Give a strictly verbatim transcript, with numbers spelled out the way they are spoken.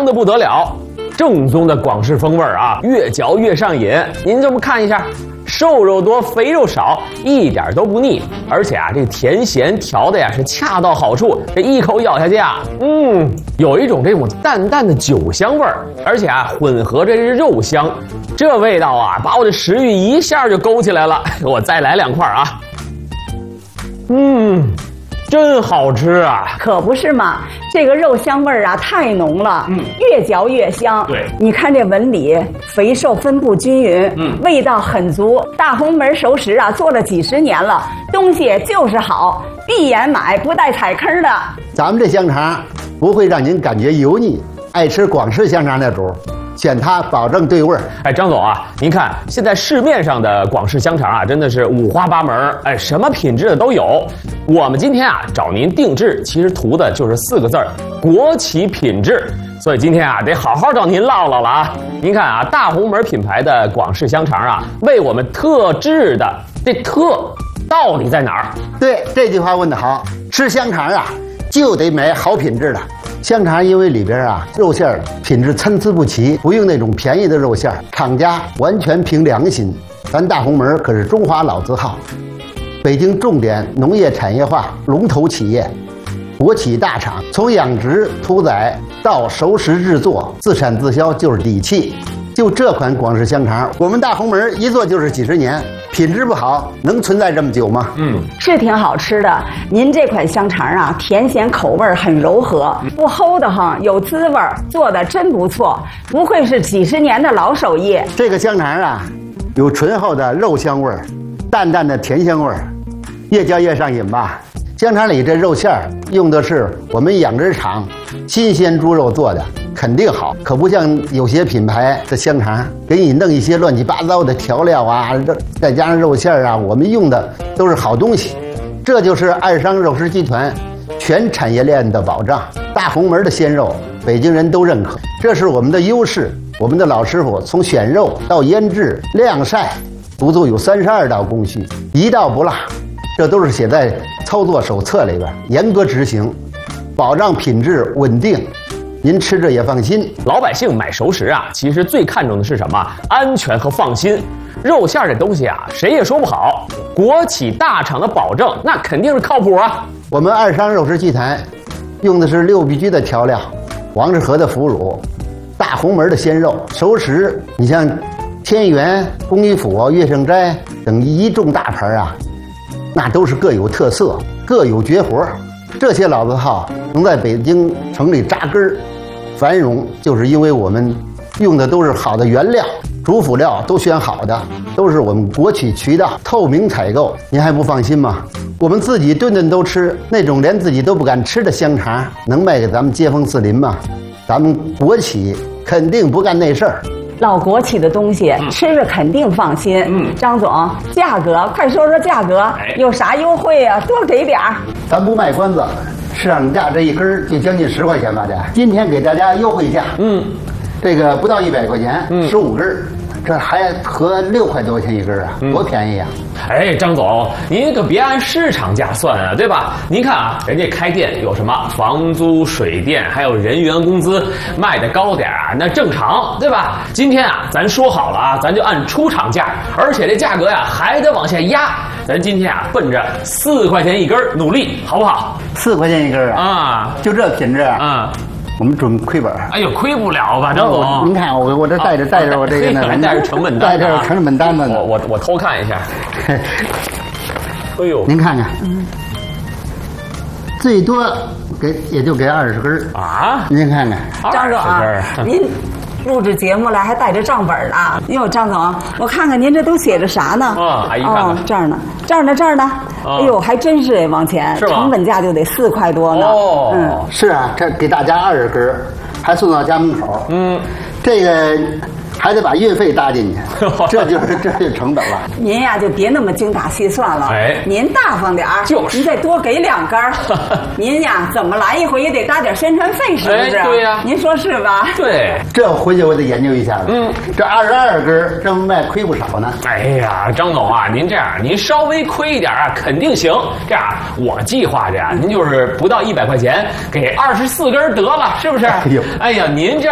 香的不得了，正宗的广式风味啊，越嚼越上瘾。您这么看一下，瘦肉多，肥肉少，一点都不腻，而且啊，这个甜咸调的呀是恰到好处，这一口咬下去啊，嗯，有一种这种淡淡的酒香味儿，而且啊，混合着这肉香，这味道啊，把我的食欲一下就勾起来了。我再来两块啊，嗯。真好吃啊！ 可不是嘛，这个肉香味儿啊太浓了，嗯，越嚼越香。 对， 你看这纹理，肥瘦分布均匀，嗯，味道很足。大红门熟食啊，做了几十年了，东西就是好，闭眼买不带踩坑的。 咱们这香肠不会让您感觉油腻，爱吃广式香肠的主，选它保证对味儿。 哎，张总啊，您看现在市面上的广式香肠啊，真的是五花八门，哎，什么品质的都有。我们今天啊找您定制，其实图的就是四个字儿：国企品质。所以今天啊得好好找您唠唠了啊。您看啊，大红门品牌的广式香肠啊，为我们特制的，这特到底在哪儿？ 对，这句话问得好。吃香肠啊，就得买好品质的。香肠因为里边啊肉馅品质参差不齐，不用那种便宜的肉馅，厂家完全凭良心。咱大红门可是中华老字号，北京重点农业产业化龙头企业，国企大厂，从养殖屠宰到熟食制作，自产自销就是底气。就这款广式香肠，我们大红门一做就是几十年，品质不好能存在这么久吗？ 嗯， 是挺好吃的。您这款香肠啊，甜咸口味很柔和，不齁的慌，有滋味，做的真不错，不愧是几十年的老手艺。 这个香肠啊，有醇厚的肉香味儿，淡淡的甜香味儿，越嚼越上瘾吧。香肠里这肉馅儿用的是我们养殖场新鲜猪肉做的，肯定好，可不像有些品牌的香肠给你弄一些乱七八糟的调料啊，再加上肉馅儿啊，我们用的都是好东西。这就是爱商肉食集团全产业链的保障。大红门的鲜肉，北京人都认可，这是我们的优势。我们的老师傅从选肉到腌制、晾晒，足足有三十二道工序，一道不落。这都是写在操作手册里边，严格执行，保障品质稳定，您吃着也放心。 老百姓买熟食啊，其实最看重的是什么？安全和放心。肉馅这东西啊，谁也说不好。国企大厂的保证，那肯定是靠谱啊。 我们爱商肉食集团用的是六必居的调料，王致和的腐乳，大红门的鲜肉。熟食，你像天元、公益府、乐盛斋等一众大牌啊，那都是各有特色，各有绝活。这些老字号能在北京城里扎根繁荣，就是因为我们用的都是好的原料，主辅料都选好的，都是我们国企渠道透明采购。您还不放心吗？我们自己顿顿都吃，那种连自己都不敢吃的香肠，能卖给咱们街坊四邻吗？咱们国企肯定不干那事儿。 老国企的东西，嗯、吃着肯定放心。嗯，张总，价格快说说价格，哎、有啥优惠啊？多给点儿。 咱不卖关子，市场价这一根就将近十块钱吧，这今天给大家优惠价。嗯，这个不到一百块钱，十五根。这还合六块多钱一根啊，多便宜啊！ 哎，张总，您可别按市场价算啊，对吧？您看啊，人家开店有什么房租、水电，还有人员工资，卖的高点啊，那正常，对吧？今天啊，咱说好了啊，咱就按出厂价，而且这价格呀还得往下压。咱今天啊，奔着四块钱一根努力，好不好？ 四块钱一根啊！ 啊， 就这品质啊！ 啊。 我们准亏本。 哎呦，亏不了吧，张总？ 您看我，我这带着带着我这个呢， 还带着成本单， 带着成本单子呢。 我我我偷看一下。哎呦， 您看看，嗯，最多给也就给二十根啊。 您看看， 张总啊，您录制节目来还带着账本呢。哟，张总，我看看您这都写着啥呢？ 啊，阿姨看看， 哦，这儿呢，这儿呢，这儿呢。哎呦，还真是哎，往前成本价就得四块多呢。 哦， 嗯，是啊，这给大家二十根，还送到家门口。嗯，这个还得把运费搭进去，这就是这就成本了。 您呀就别那么精打细算了， 哎， 您大方点儿， 就是您再多给两根儿。您呀怎么来一回也得搭点宣传费，是不是？ 哎、对呀、啊， 您说是吧？ 对， 这回去我得研究一下了。嗯，这二十二根这么卖亏不少呢。 哎呀，张总啊，您这样您稍微亏一点啊，肯定行。这样我计划着呀，您就是不到一百块钱给二十四根得了，是不是？哎呦，哎呀，您这样。